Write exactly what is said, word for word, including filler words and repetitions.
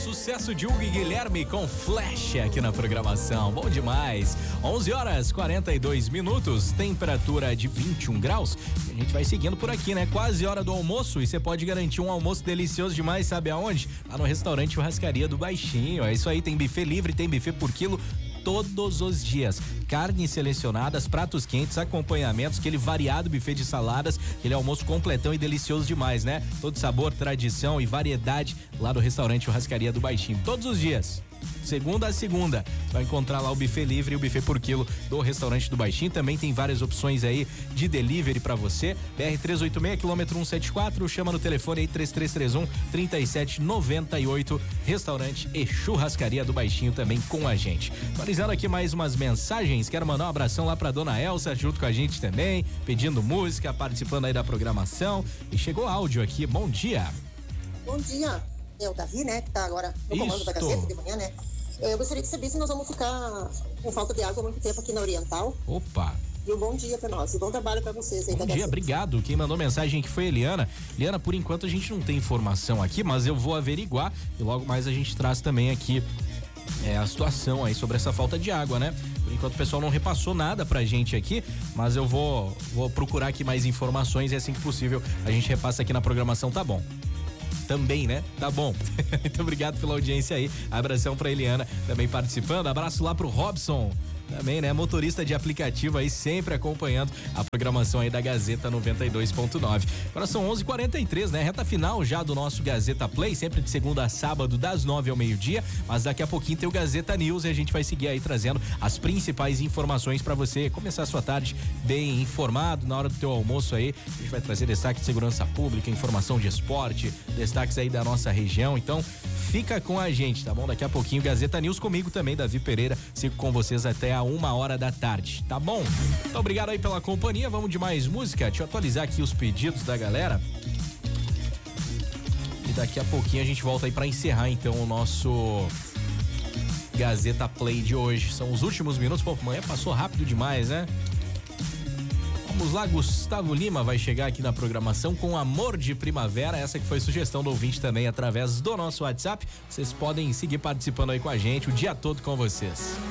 Sucesso de Hugo e Guilherme com Flash aqui na programação, bom demais. Onze horas quarenta e dois minutos, temperatura de vinte e um graus. A gente vai seguindo por aqui, né? Quase hora do almoço e você pode garantir um almoço delicioso demais, sabe aonde? Lá no restaurante Churrascaria do Baixinho. É isso aí, tem buffet livre, tem buffet por quilo todos os dias. Carnes selecionadas, pratos quentes, acompanhamentos, aquele variado buffet de saladas, aquele almoço completão e delicioso demais, né? Todo sabor, tradição e variedade lá no restaurante Churrascaria do Baixinho. Todos os dias. Segunda a segunda, vai encontrar lá o buffet livre e o buffet por quilo do restaurante do Baixinho. Também tem várias opções aí de delivery pra você. B R trezentos e oitenta e seis, quilômetro cento e setenta e quatro, chama no telefone aí três três três um, três sete nove oito. Restaurante e Churrascaria do Baixinho também com a gente. Atualizando aqui mais umas mensagens, quero mandar um abração lá pra dona Elsa, junto com a gente também, pedindo música, participando aí da programação. E chegou áudio aqui, bom dia. Bom dia. É o Davi, né, que tá agora no comando Isso. da Gazeta de manhã, né? Eu gostaria de saber se nós vamos ficar com falta de água há muito tempo aqui na Oriental. Opa! E um bom dia pra nós, e bom trabalho pra vocês aí Bom da dia, Gazeta. obrigado. Quem mandou mensagem aqui foi a Eliana. Eliana, por enquanto a gente não tem informação aqui, mas eu vou averiguar e logo mais a gente traz também aqui é, a situação aí sobre essa falta de água, né? Por enquanto o pessoal não repassou nada pra gente aqui, mas eu vou, vou procurar aqui mais informações e assim que possível a gente repassa aqui na programação, tá bom? Também, né? Tá bom. Muito obrigado pela audiência aí. Abração pra Eliana também participando. Abraço lá pro Robson. Também, né? Motorista de aplicativo aí, sempre acompanhando a programação aí da Gazeta noventa e dois ponto nove. Agora são onze e quarenta e três, né? Reta final já do nosso Gazeta Play, sempre de segunda a sábado, das nove ao meio-dia. Mas daqui a pouquinho tem o Gazeta News e a gente vai seguir aí trazendo as principais informações pra você começar a sua tarde bem informado na hora do teu almoço aí. A gente vai trazer destaque de segurança pública, informação de esporte, destaques aí da nossa região. Então, fica com a gente, tá bom? Daqui a pouquinho Gazeta News comigo também, Davi Pereira. Sigo com vocês até a uma hora da tarde, tá bom? Então, obrigado aí pela companhia. Vamos de mais música. Deixa eu atualizar aqui os pedidos da galera. E daqui a pouquinho a gente volta aí pra encerrar então o nosso Gazeta Play de hoje. São os últimos minutos. Pô, amanhã passou rápido demais, né? Vamos lá, Gustavo Lima vai chegar aqui na programação com Amor de Primavera, essa que foi sugestão do ouvinte também através do nosso WhatsApp. Vocês podem seguir participando aí com a gente o dia todo com vocês.